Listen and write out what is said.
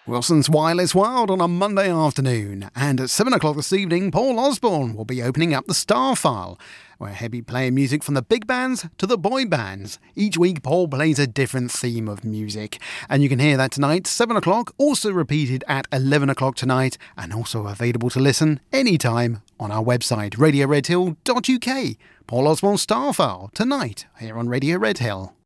Wilson's Wireless World on a Monday afternoon. And at 7 o'clock this evening, Paul Osborne will be opening up the Star File, where he'll be playing music from the big bands to the boy bands. Each week, Paul plays a different theme of music. And you can hear that tonight, 7 o'clock, also repeated at 11 o'clock tonight, and also available to listen anytime on our website, radioredhill.uk. Paul Osborne's Star File, tonight, here on Radio Red Hill.